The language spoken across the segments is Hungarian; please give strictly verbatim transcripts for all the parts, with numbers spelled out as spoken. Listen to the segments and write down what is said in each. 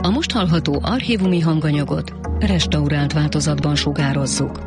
A most hallható archívumi hanganyagot restaurált változatban sugározzuk.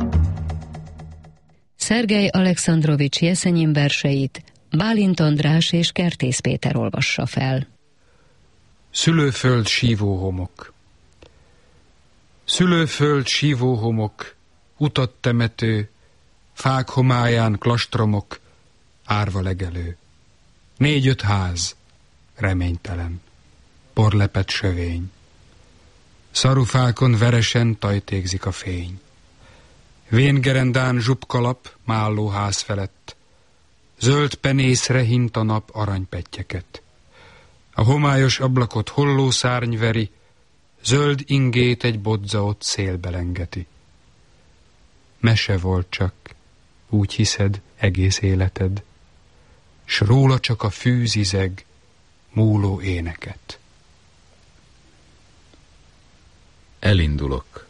Szergej Alekszandrovics Jeszenyin verseit Bálint András és Kertész Péter olvassa fel. Szülőföld sívóhomok. Szülőföld sívóhomok, utat temető, fák homályán klastromok, árva legelő. Négy-öt ház, reménytelen, porlepet sövény. Szarufákon veresen tajtékzik a fény. Véngerendán zsupkalap, málló ház felett. Zöld penészre hint a nap aranypettyeket. A homályos ablakot holló szárny veri, zöld ingét egy bodza ott szélbe lengeti. Mese volt csak, úgy hiszed, egész életed, s róla csak a fű zizeg, múló éneket. Elindulok.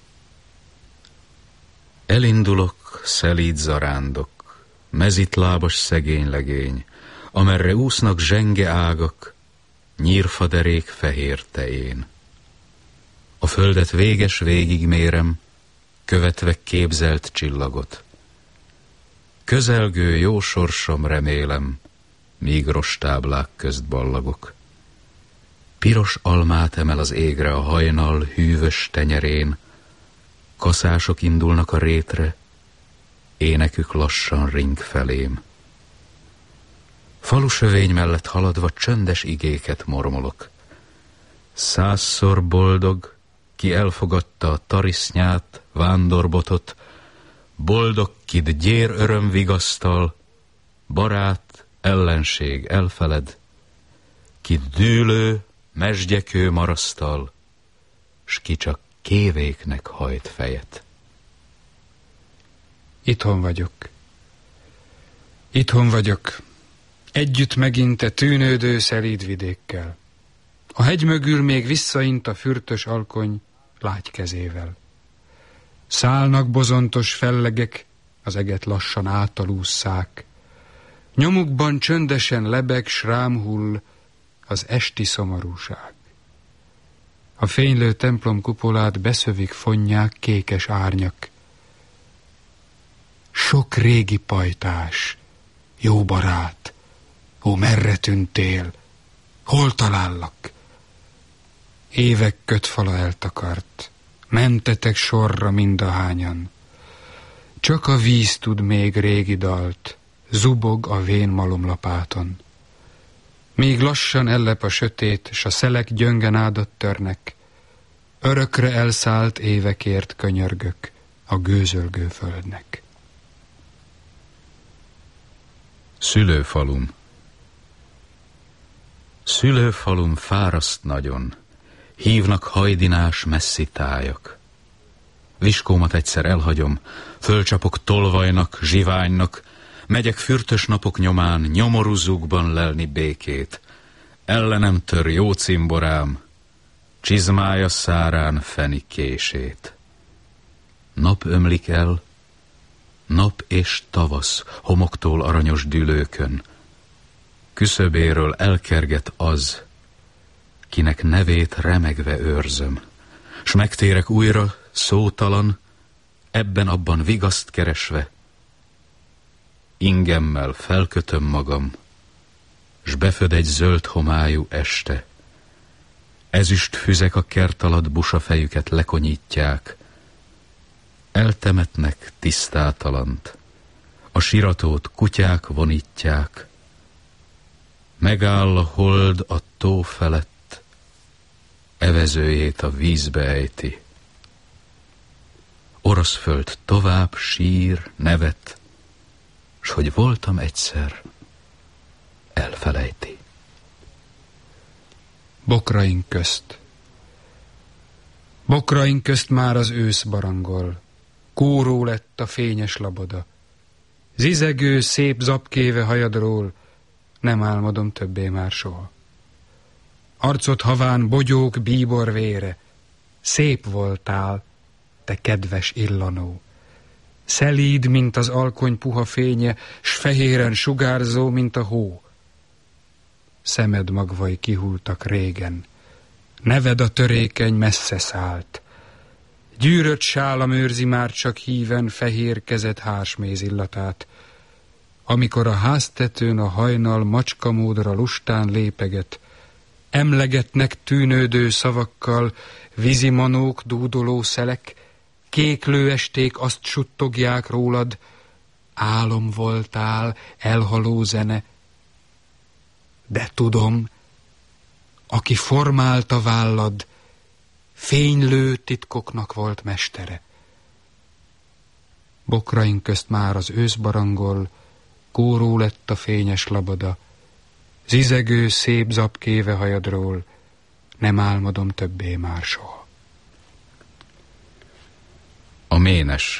Elindulok, szelíd zarándok, mezitlábas szegény legény, amerre úsznak zsenge ágak, nyírfaderék fehér tején. A földet véges végigmérem, követve képzelt csillagot. Közelgő jó sorsom remélem, míg rostáblák közt ballagok. Piros almát emel az égre a hajnal hűvös tenyerén, kaszások indulnak a rétre, énekük lassan ring felém. Falusövény mellett haladva csöndes igéket mormolok. Százszor boldog, ki elfogadta a tarisznyát, vándorbotot, boldog, kit gyér öröm vigasztal, barát, ellenség elfeled, kit dűlő, mesgyekő marasztal, s ki csak kévéknek hajt fejet. Itthon vagyok. Itthon vagyok. Együtt megint e tűnődő szelíd vidékkel. A hegy mögül még visszaint a fürtös alkony lágy kezével. Szálnak bozontos fellegek, az eget lassan átalússzák. Nyomukban csöndesen lebeg, s rám hull az esti szomorúság. A fénylő templom kupolát beszövik fonnyák, kékes árnyak. Sok régi pajtás, jó barát, ó, merre tűntél, hol talállak? Évek kötfala eltakart, mentetek sorra mindahányan. Csak a víz tud még régi dalt, zubog a vén malomlapáton. Míg lassan ellep a sötét, s a szelek gyöngenádat törnek, örökre elszállt évekért könyörgök a gőzölgő földnek. Szülőfalum. Szülőfalum fáraszt nagyon, hívnak hajdinás messzi tájak. Viskómat egyszer elhagyom, fölcsapok tolvajnak, zsiványnak, megyek fürtös napok nyomán, nyomorú zugban lelni békét. Ellenem tör jó cimborám, csizmája szárán feni kését. Nap ömlik el, nap és tavasz homoktól aranyos dűlőkön. Küszöbéről elkerget az, kinek nevét remegve őrzöm, s megtérek újra, szótalan, ebben-abban vigaszt keresve. Ingemmel felkötöm magam, s beföd egy zöld homályú este. Ezüst füzek a kert alatt busafejüket lekonyítják, eltemetnek tisztátalant, a siratót kutyák vonítják. Megáll a hold a tó felett, evezőjét a vízbe ejti. Oroszföld tovább sír, nevet, s hogy voltam egyszer, elfelejti. Bokraink közt. Bokraink közt már az ősz barangol, kóró lett a fényes laboda. Zizegő szép zapkéve hajadról, nem álmodom többé már soha. Arcod haván bogyók bíbor vére, szép voltál, te kedves illanó. Szelíd, mint az alkony puha fénye, s fehéren sugárzó, mint a hó. Szemed magvai kihultak régen, Neved a törékeny messze szállt. Gyűrött sálam őrzi már csak híven fehér kezed hársméz illatát. Amikor a háztetőn a hajnal macskamódra lustán lépeget, emlegetnek tűnődő szavakkal vízimanók, dúdoló szelek, kéklő esték azt suttogják rólad, álom voltál, elhaló zene. De tudom, aki formálta vállad, fénylő titkoknak volt mestere. Bokraink közt már az ősz barangol, kóró lett a fényes labada, zizegő szép zapkéve hajadról, nem álmodom többé már soha. A ménes.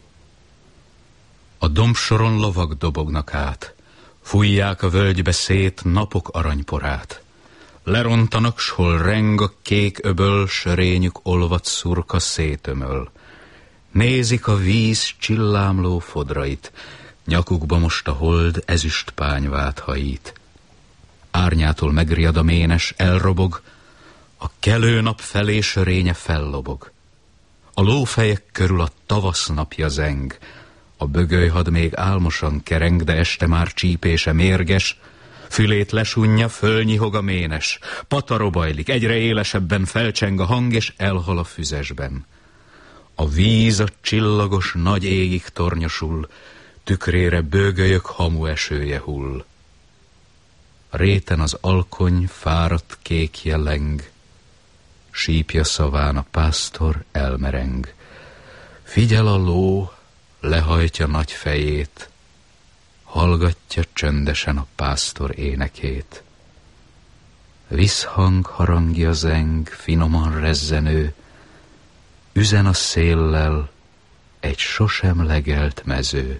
A dombsoron lovak dobognak át, fújják a völgybe szét napok aranyporát. Lerontanak, s hol reng a kék öböl, sörényük olvadt szurka szétömöl. Nézik a víz csillámló fodrait, nyakukba most a hold ezüst pányvát hajít. Árnyától megriad a ménes, elrobog, a kelő nap felé sörénye fellobog. A lófejek körül a tavasz napja zeng, a bögölyhad még álmosan kereng, de este már csípése mérges, fülét lesunja, fölnyihog a ménes, patarobajlik, egyre élesebben felcseng a hang, és elhal a füzesben. A víz a csillagos nagy égig tornyosul, tükrére bőgölyök hamu esője hull. A réten az alkony fáradt kék jeleng, sípja szaván a pásztor elmereng. Figyel a ló, lehajtja nagy fejét, hallgatja csöndesen a pásztor énekét. Visszhang harangja zeng, finoman rezzenő, üzen a széllel egy sosem legelt mező.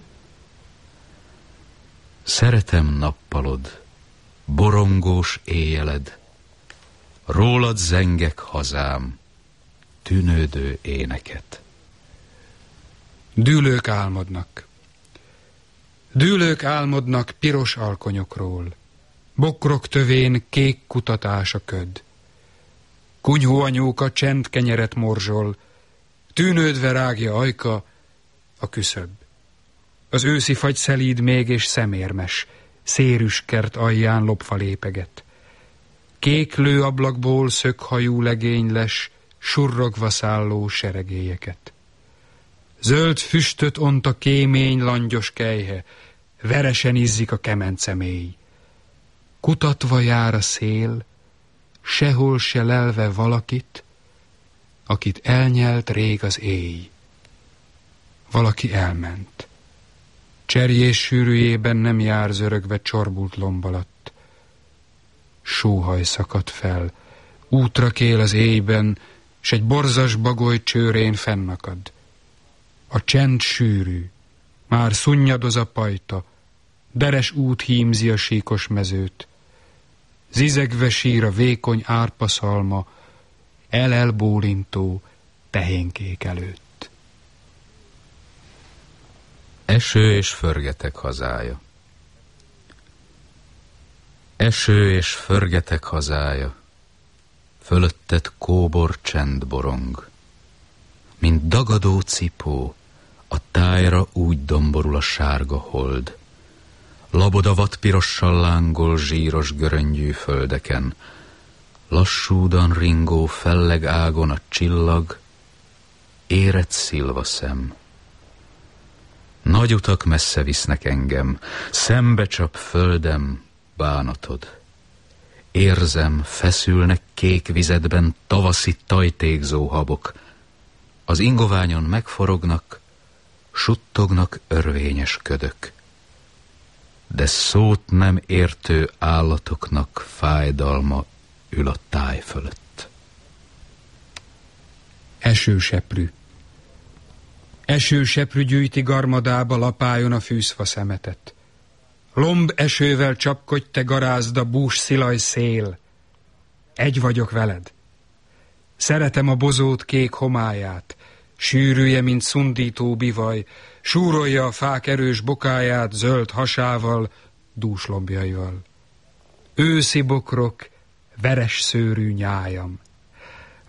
Szeretem nappalod, borongós éjjeled, rólad zengek hazám, tűnődő éneket. Dűlők álmodnak. Dűlők álmodnak piros alkonyokról, bokrok tövén kék kutatás a köd. Kunyhó anyóka csend kenyeret morzsol, tűnődve rágja ajka a küszöb. Az őszi fagy szelíd még és szemérmes, szérűs kert alján lopva lépeget. Kéklő ablakból szöghajú legényles, surrogva szálló seregélyeket. Zöld füstöt ont a kémény langyos kelyhe, veresen izzik a kemence mély. Kutatva jár a szél, sehol se lelve valakit, akit elnyelt rég az éj. Valaki elment. Cserjés sűrűjében nem jár zörögve csorbult lomb alatt. Sóhaj szakadt fel, útra kél az éjben, s egy borzas bagoly csőrén fennakad. A csend sűrű, már szunnyadoz a pajta, deres út hímzi a síkos mezőt. Zizegve sír a vékony árpaszalma, el-elbólintó tehénkék előtt. Eső és förgetek hazája. Eső és förgetek hazája, fölötted kóbor csend borong. Mint dagadó cipó, a tájra úgy domborul a sárga hold. Laboda vadpirossal lángol zsíros göröngyű földeken, lassúdan ringó felleg ágon a csillag, érett szilvaszem. Nagy utak messze visznek engem, szembe csap földem bánatod. Érzem, feszülnek kék vizedben tavaszi tajtékzó habok. Az ingoványon megforognak, suttognak örvényes ködök. De szót nem értő állatoknak fájdalma ül a táj fölött. Esőseprű. Esőseprű gyűjti garmadába lapájon a fűzfa szemetet. Lomb esővel csapkodj, te garázda, bús szilaj szél. Egy vagyok veled. Szeretem a bozót kék homályát, sűrűje, mint szundító bivaj, súrolja a fák erős bokáját zöld hasával, dús lombjaival. Őszi bokrok, veres szőrű nyájam.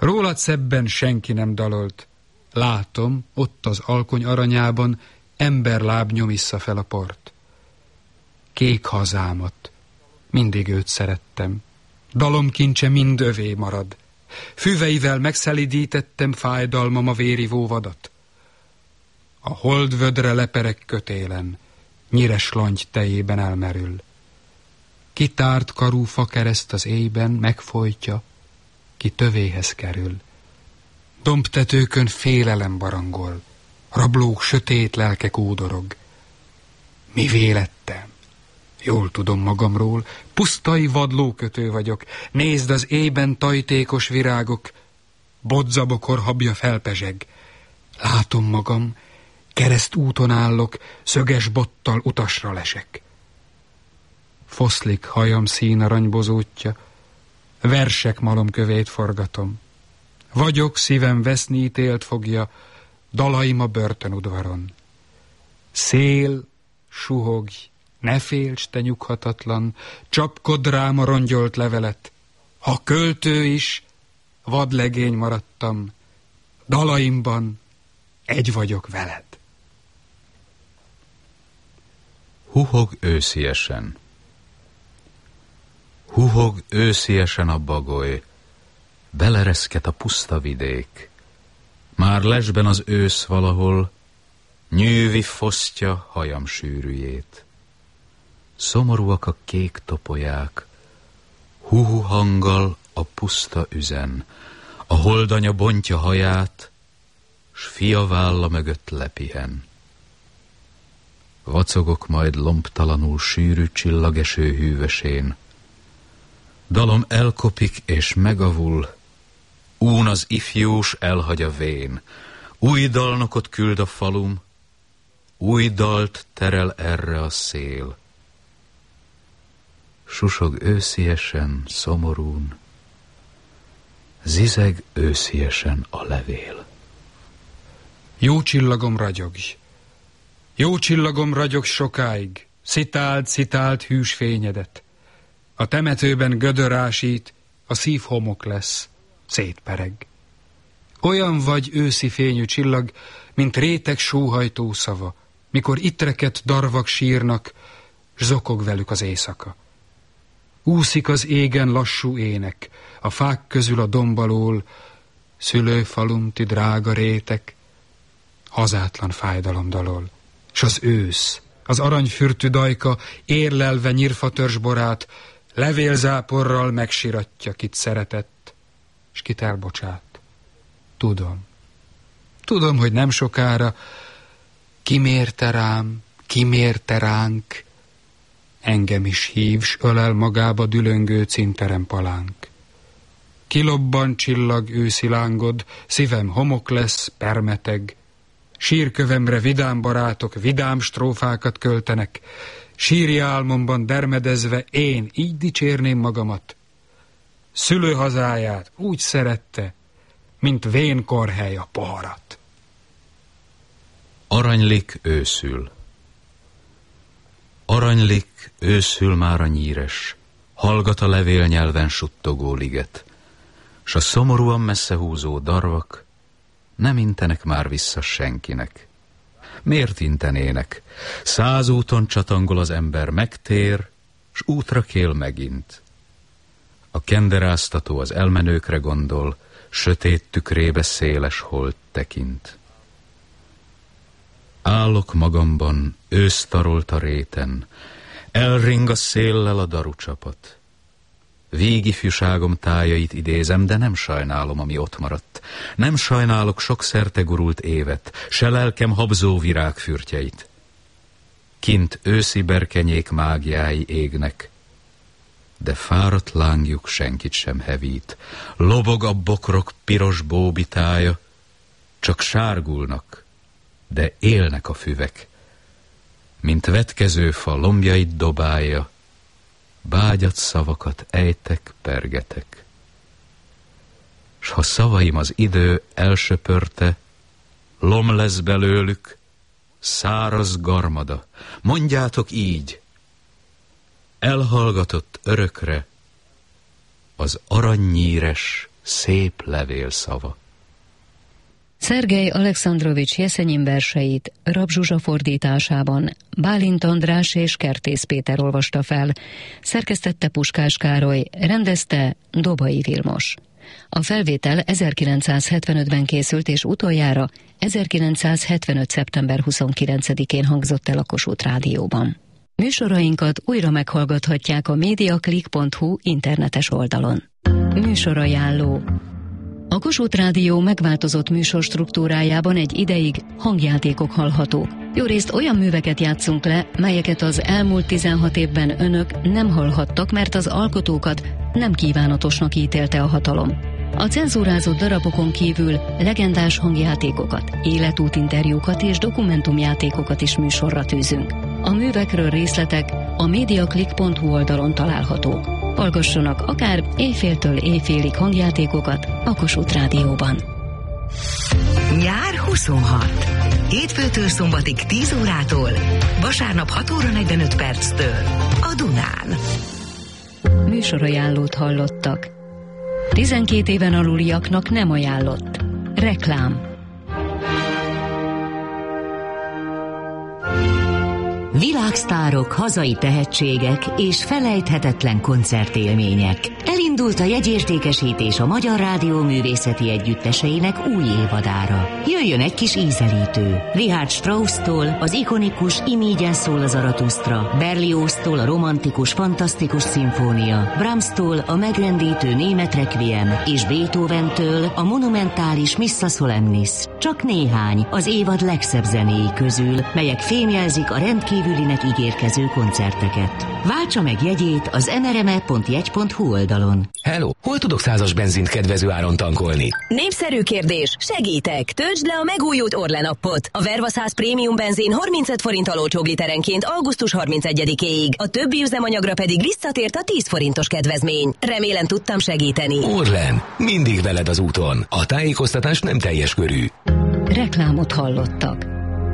Rólad szebben senki nem dalolt. Látom, ott az alkony aranyában emberláb nyomissza fel a part. Kék hazámat, mindig őt szerettem. Dalom kincse mind övé marad. Füveivel megszelidítettem fájdalmam a vérivó vadat. A holdvödre leperek kötélen, nyíres langy tejében elmerül. Kitárt karú fakereszt az éjben megfojtja, ki tövéhez kerül. Dombtetőkön félelem barangol, rablók sötét lelke kódorog. Mi vélettem? Jól tudom magamról, pusztai vadlókötő vagyok. Nézd, az éjben tajtékos virágok, bodzabokor habja felpezseg. Látom magam, kereszt úton állok, szöges bottal utasra lesek. Foszlik hajam szín aranybozótja, versek malomkövét forgatom. Vagyok, szívem veszni ítélt fogja, dalaim a börtönudvaron. Szél, suhogj, ne félts, te nyughatatlan, csapkod rám a rongyolt levelet. Ha költő is, vadlegény maradtam, dalaimban egy vagyok veled. Huhog ősziesen. Huhog ősziesen a bagoly, belereszket a puszta vidék. Már lesben az ősz valahol, nyűvi fosztja hajam sűrűjét. Szomorúak a kék topolyák, huhu hanggal a puszta üzen, a holdanya bontja haját, s fia válla mögött lepihen. Vacogok majd lombtalanul sűrű csillageső hűvösén. Dalom elkopik és megavul, ún az ifjús elhagy a vén. Új dalnokot küld a falum, új dalt terel erre a szél. Susog ősziesen, szomorún, zizeg ősziesen a levél. Jó csillagom ragyogj, jó csillagom ragyog sokáig, szitáld, szitáld hűs fényedet. A temetőben gödör ásít, a szív homok lesz, szétpereg. Olyan vagy őszi fényű csillag, mint réteg sóhajtó szava, mikor ittrekett darvak sírnak, s zokog velük az éjszaka. Úszik az égen lassú ének, a fák közül a domb alól, szülőfalum, ti drága rétek, hazátlan fájdalom dalol. S az ősz, az aranyfürtű dajka, érlelve nyírfatörzsborát, levélzáporral megsiratja, kit szeretett, s kit elbocsát. Tudom, tudom, hogy nem sokára kimérte rám, kimérte ránk, engem is hív, s ölel magába dülöngő cinterem palánk. Kilobban csillag őszi lángod, szívem homok lesz, permeteg, sírkövemre vidám barátok vidám strófákat költenek, síri álmomban dermedezve én így dicsérném magamat. Szülőhazáját úgy szerette, mint vén korhely a poharat. Aranylik őszül. Aranylik őszül már a nyíres, hallgat a levélnyelven suttogó liget, s a szomorúan messze húzó darvak nem intenek már vissza senkinek. Miért intenének? Száz úton csatangol az ember, megtér, s útra kél megint. A kenderáztató az elmenőkre gondol, sötét tükrébe széles hold tekint. Állok magamban, ősz tarolt a réten, elring a széllel a darucsapat. Végifjúságom tájait idézem, de nem sajnálom, ami ott maradt. Nem sajnálok sok szerte gurult évet, se lelkem habzó virágfürtjeit. Kint őszi berkenyék mágiái égnek, de fáradt lángjuk senkit sem hevít. Lobog a bokrok piros bóbitája, csak sárgulnak, de élnek a füvek. Mint vetkező fa lombjait dobálja, bágyat szavakat ejtek, pergetek. S ha szavaim az idő elsöpörte, lom lesz belőlük, száraz garmada, mondjátok így, elhallgatott örökre az aranynyíres szép levél szava. Szergej Alekszandrovics Jeszenyin verseit Rab Zsuzsa fordításában Bálint András és Kertész Péter olvasta fel, szerkesztette Puskás Károly, rendezte Dobai Vilmos. A felvétel ezerkilencszázhetvenötben készült, és utoljára ezerkilencszázhetvenöt. szeptember huszonkilencedikén hangzott el a Kossuth Rádióban. Műsorainkat újra meghallgathatják a mediaclick pont hu internetes oldalon. Műsorajánló. A Kossuth Rádió megváltozott műsorstruktúrájában egy ideig hangjátékok hallhatók. Jórészt olyan műveket játszunk le, melyeket az elmúlt tizenhat évben önök nem hallhattak, mert az alkotókat nem kívánatosnak ítélte a hatalom. A cenzúrázott darabokon kívül legendás hangjátékokat, életútinterjúkat és dokumentumjátékokat is műsorra tűzünk. A művekről részletek a mediaclick pont hu oldalon találhatók. Hallgassanak akár éjféltől éjfélig hangjátékokat a Kossuth Rádióban. Nyár huszonhat. Hétfőtől szombatig tíz órától, vasárnap hat óra negyvenöt perctől a Dunán. Műsorajánlót hallottak. tizenkét éven aluliaknak nem ajánlott. Reklám. Világsztárok, hazai tehetségek és felejthetetlen koncertélmények. Elindult a jegyértékesítés a Magyar Rádió művészeti együtteseinek új évadára. Jöjjön egy kis ízelítő. Richard Strauss-tól az ikonikus Imígyen szól a Zaratusztra, Berlioz-tól a romantikus, fantasztikus szimfónia, Brahms-tól a megrendítő német requiem és Beethoven-től a monumentális Missa Solemnis. Csak néhány az évad legszebb zenéi közül, melyek fémjelzik a rendkívülinek ígérkező koncerteket. Váltsa meg jegyét az em er em e pont jegy pont hu oldalon. Hello, hol tudok százas benzint kedvező áron tankolni? Népszerű kérdés, segítek! Töltsd le a megújult Orlen appot. A Verva száz prémium benzin harmincöt forinttal olcsóbb literenként augusztus harmincegyedikéig. A többi üzemanyagra pedig visszatért a tíz forintos kedvezmény. Remélem tudtam segíteni. Orlen, mindig veled az úton. A tájékoztatás nem teljes körű. Reklámot hallottak.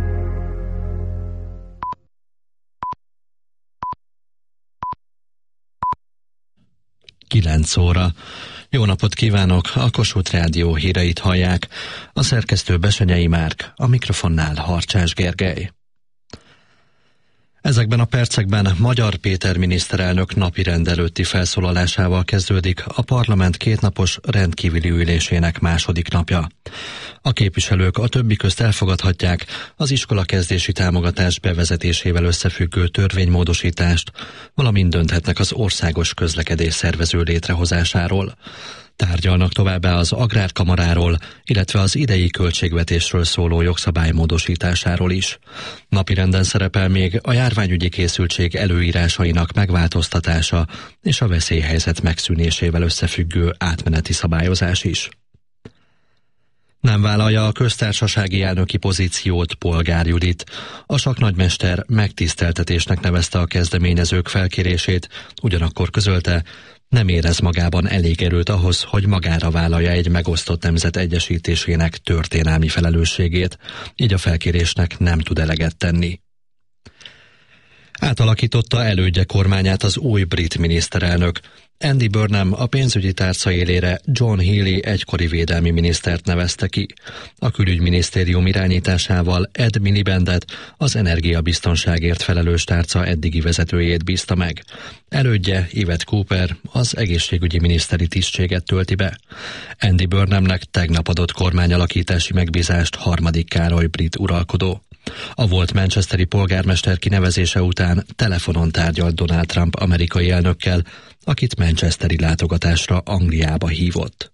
kilenc óra. Jó napot kívánok! A Kossuth Rádió híreit hallják. A szerkesztő Besenyei Márk, a mikrofonnál Harcsás Gergely. Ezekben a percekben Magyar Péter miniszterelnök napirend előtti felszólalásával kezdődik a parlament kétnapos rendkívüli ülésének második napja. A képviselők a többi közt elfogadhatják az iskolakezdési támogatás bevezetésével összefüggő törvénymódosítást, valamint dönthetnek az országos közlekedés szervező létrehozásáról. Tárgyalnak továbbá az Agrárkamaráról, illetve az idei költségvetésről szóló jogszabály módosításáról is. Napirenden szerepel még a járványügyi készültség előírásainak megváltoztatása és a veszélyhelyzet megszűnésével összefüggő átmeneti szabályozás is. Nem vállalja a köztársasági elnöki pozíciót Polgár Judit. A sakknagymester megtiszteltetésnek nevezte a kezdeményezők felkérését, ugyanakkor közölte, nem érez magában elég erőt ahhoz, hogy magára vállalja egy megosztott nemzet egyesítésének történelmi felelősségét, így a felkérésnek nem tud eleget tenni. Átalakította elődje kormányát az új brit miniszterelnök. Andy Burnham a pénzügyi tárca élére John Healey egykori védelmi minisztert nevezte ki. A külügyminisztérium irányításával Ed Milibandet, az energiabiztonságért felelős tárca eddigi vezetőjét bízta meg. Elődje Yvette Cooper az egészségügyi miniszteri tisztséget tölti be. Andy Burnhamnek tegnap adott kormányalakítási megbízást harmadik Károly brit uralkodó. A volt manchesteri polgármester kinevezése után telefonon tárgyalt Donald Trump amerikai elnökkel, akit manchesteri látogatásra Angliába hívott.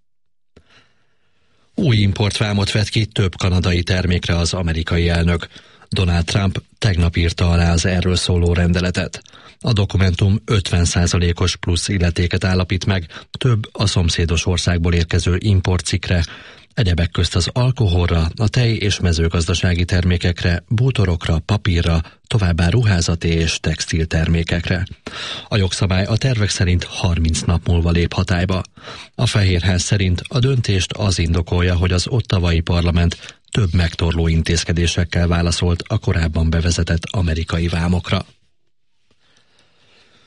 Új importvámot vett ki több kanadai termékre az amerikai elnök. Donald Trump tegnap írta alá az erről szóló rendeletet. A dokumentum ötven százalékos plusz illetéket állapít meg több a szomszédos országból érkező importcikkre, egyebek közt az alkoholra, a tej- és mezőgazdasági termékekre, bútorokra, papírra, továbbá ruházati és textil termékekre. A jogszabály a tervek szerint harminc nap múlva lép hatályba. A Fehérház szerint a döntést az indokolja, hogy az ottawai parlament több megtorló intézkedésekkel válaszolt a korábban bevezetett amerikai vámokra.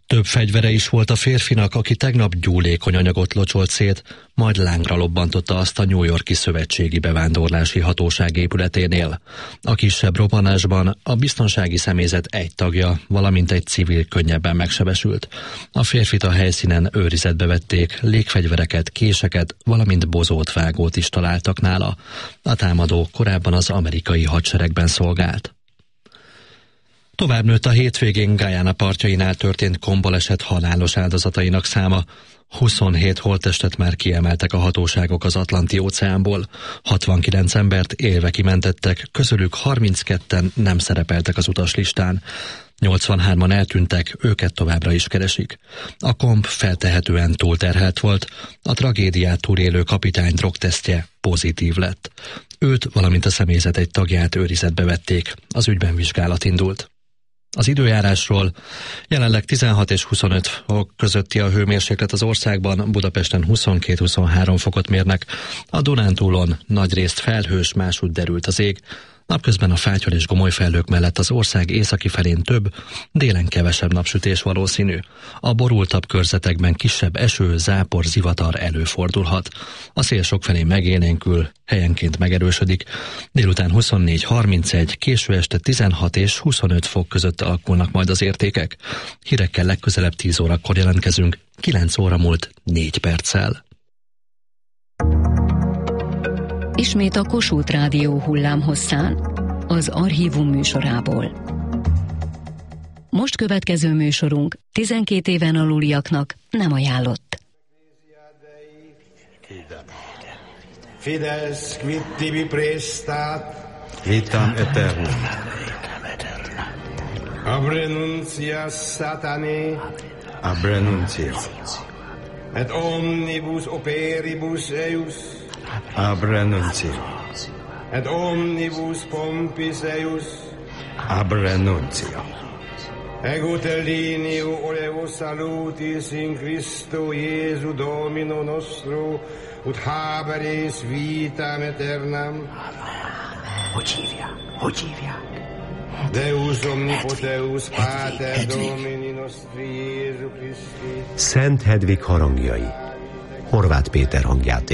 Több fegyvere is volt a férfinak, aki tegnap gyúlékony anyagot locsolt szét, majd lángra lobbantotta azt a New York-i szövetségi bevándorlási hatóság épületénél. A kisebb robbanásban a biztonsági személyzet egy tagja, valamint egy civil könnyebben megsebesült. A férfit a helyszínen őrizetbe vették, légfegyvereket, késeket, valamint bozót, vágót is találtak nála. A támadó korábban az amerikai hadseregben szolgált. Tovább nőtt a hétvégén Guyana partjainál történt kombaleset halálos áldozatainak száma. huszonhét holttestet már kiemeltek a hatóságok az Atlanti-óceánból. hatvankilenc embert élve kimentettek, közülük harmincketten nem szerepeltek az utaslistán. nyolcvanhárman eltűntek, őket továbbra is keresik. A komp feltehetően túlterhelt volt, a tragédiát túlélő kapitány drogtesztje pozitív lett. Őt, valamint a személyzet egy tagját őrizetbe vették, az ügyben vizsgálat indult. Az időjárásról: jelenleg tizenhat és huszonöt fok közötti a hőmérséklet az országban, Budapesten huszonkét-huszonhárom fokot mérnek, a Dunántúlon nagyrészt felhős, másút derült az ég. Napközben a fátyol és gomoly felhők mellett az ország északi felén több, délen kevesebb napsütés valószínű. A borultabb körzetekben kisebb eső, zápor, zivatar előfordulhat. A szél sokfelé megélénkül, helyenként megerősödik. Délután huszonnégy-harmincegy, késő este tizenhat és huszonöt fok között alakulnak majd az értékek. Hírekkel legközelebb tíz órakor jelentkezünk, kilenc óra múlt négy perccel. Ismét a Kossuth Rádió hullámhosszán, az Archívum műsorából. Most következő műsorunk tizenkét éven aluliaknak nem ajánlott. Fides quid tibi prestat, vitam aeternam. Abrenuncia satani, abrenuncia. Et omnibus operibus eius, abrenuncia. Et omnibus pompis eius, abrenuncia. Ego te lineo olevo salutis in Christo Iesu Domino nostro, ut haberis vitam aeternam. Hogy hívják? Hogy hívják? Deus omnipoteus Pater Domini nostri Iesu Christi. Szent Hedvig harangjai. Horváth Péter hangját